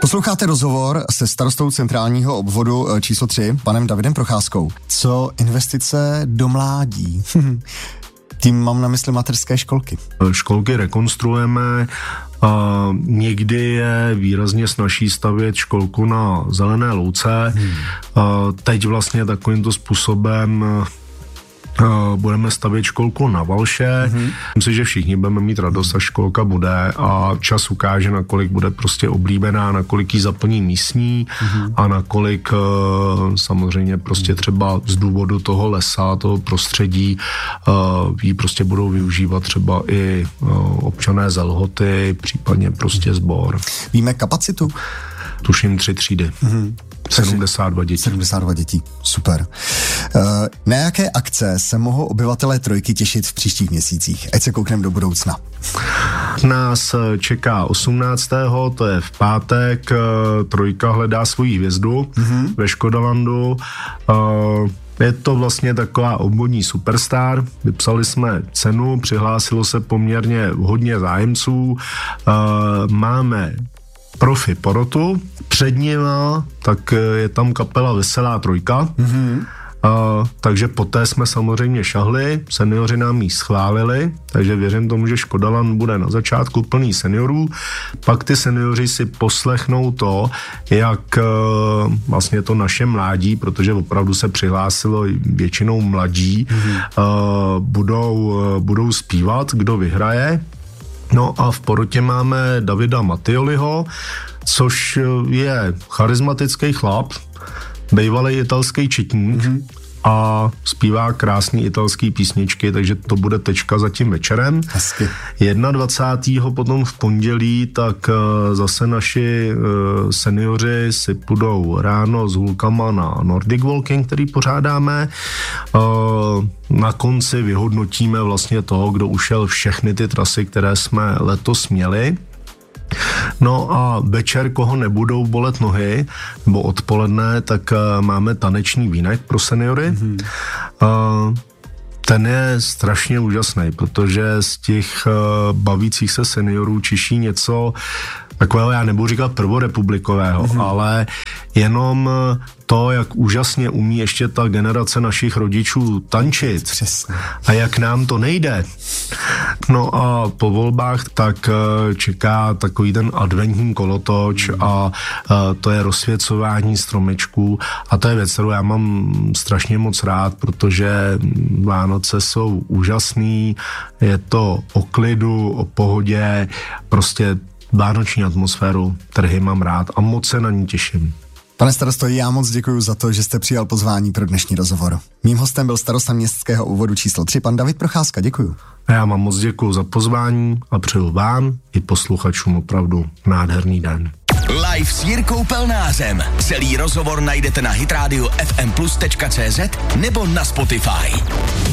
Posloucháte rozhovor se starostou centrálního obvodu číslo 3, panem Davidem Procházkou. Co investice do mládí? Tím mám na mysli mateřské školky. Školky rekonstruujeme. Někdy je výrazně snazší stavět školku na Zelené louce. Teď vlastně takovýmto způsobem budeme stavět školku na Valše. Myslím, že všichni budeme mít radost, až školka bude a čas ukáže, nakolik bude prostě oblíbená, nakolik jí zaplní místní a nakolik samozřejmě prostě třeba z důvodu toho lesa, toho prostředí jí prostě budou využívat třeba i občané z Lhoty, případně prostě sbor. Víme kapacitu? Tuším 3 třídy. 72 dětí. 72 dětí, super. Na jaké akce se mohou obyvatelé Trojky těšit v příštích měsících? Ať se koukneme do budoucna. Nás čeká 18. to je v pátek, Trojka hledá svoji hvězdu ve Škodalandu. Je to vlastně taková obvodní superstar. Vypsali jsme cenu, přihlásilo se poměrně hodně zájemců. Máme profi porotu, před nima, tak je tam kapela Veselá Trojka, takže poté jsme samozřejmě šahli, seniori nám ji schválili, takže věřím tomu, že Škodaland bude na začátku plný seniorů, pak ty seniori si poslechnou to, jak vlastně to naše mládí, protože opravdu se přihlásilo většinou mladí, budou zpívat, kdo vyhraje. No a v porotě máme Davida Mattioliho, což je charismatický chlap, bývalý italský četník a zpívá krásný italský písničky, takže to bude tečka za tím večerem. Hezky. 21. potom v pondělí, tak zase naši seniori si půjdou ráno s hůlkama na Nordic Walking, který pořádáme. Na konci vyhodnotíme vlastně toho, kdo ušel všechny ty trasy, které jsme letos měli. No a večer, koho nebudou bolet nohy, nebo odpoledne, tak máme taneční vínek pro seniory. Ten je strašně úžasný, protože z těch bavících se seniorů čiší něco takového, já nebudu říkat prvorepublikového, ale jenom to, jak úžasně umí ještě ta generace našich rodičů tančit. Přesně. A jak nám to nejde. No a po volbách tak čeká takový ten adventní kolotoč a to je rozsvěcování stromečků a to je věc, kterou já mám strašně moc rád, protože Vánoce jsou úžasný, je to o klidu, o pohodě, prostě vánoční atmosféru, trhy mám rád a moc se na ní těším. Pane starosto, já moc děkuji za to, že jste přijal pozvání pro dnešní rozhovor. Mým hostem byl starosta městského obvodu číslo 3, pan David Procházka, děkuji. Já vám moc děkuji za pozvání a přeju vám i posluchačům opravdu nádherný den. Live s Jirkou Pelnářem. Celý rozhovor najdete na hitradio fmplus.cz nebo na Spotify.